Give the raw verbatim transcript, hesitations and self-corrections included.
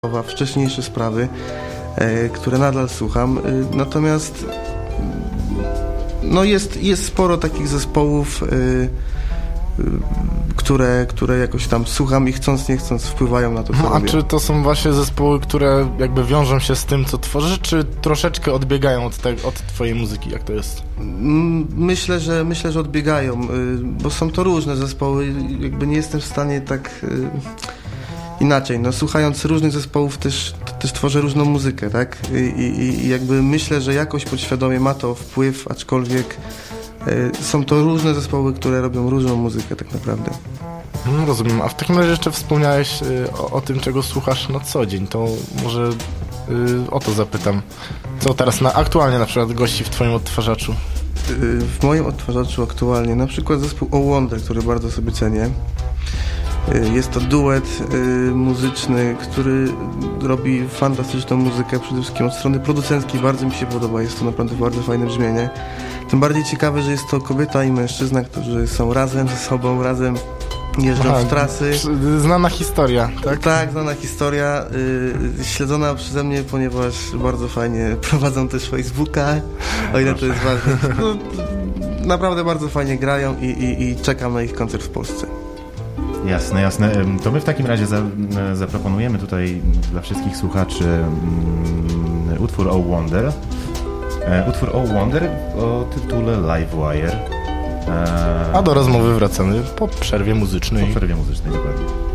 wcześniejsze sprawy, e, które nadal słucham. E, natomiast no jest, jest sporo takich zespołów, e, e, które, które jakoś tam słucham i chcąc nie chcąc wpływają na to, co no, a robię. czy to są właśnie zespoły, które jakby wiążą się z tym, co tworzysz, czy troszeczkę odbiegają od, te, od twojej muzyki? Jak to jest? Myślę, że myślę, że odbiegają, bo są to różne zespoły. Jakby nie jestem w stanie tak inaczej. No, słuchając różnych zespołów też, też tworzę różną muzykę, tak? I, i, i jakby myślę, że jakoś podświadomie ma to wpływ, aczkolwiek są to różne zespoły, które robią różną muzykę tak naprawdę. No, rozumiem. A w takim razie jeszcze wspomniałeś y, o, o tym, czego słuchasz na co dzień. To może y, o to zapytam. Co teraz na, aktualnie na przykład gości w twoim odtwarzaczu? Y, w moim odtwarzaczu aktualnie na przykład zespół Oh Wonder, który bardzo sobie cenię. Y, jest to duet y, muzyczny, który robi fantastyczną muzykę, przede wszystkim od strony producenckiej. Bardzo mi się podoba. Jest to naprawdę bardzo fajne brzmienie. Tym bardziej ciekawe, że jest to kobieta i mężczyzna, którzy są razem ze sobą, razem jeżdżą Aha, w trasy. Znana historia, tak? Tak, znana historia, yy, śledzona przeze mnie, ponieważ bardzo fajnie prowadzą też Facebooka, o ile to jest ważne. No, naprawdę bardzo fajnie grają i, i, i czekam na ich koncert w Polsce. Jasne, jasne. To my w takim razie za, zaproponujemy tutaj dla wszystkich słuchaczy um, utwór Oh Wonder. Utwór Oh Wonder o tytule Livewire. A do rozmowy wracamy po przerwie muzycznej. Po przerwie muzycznej, dokładnie.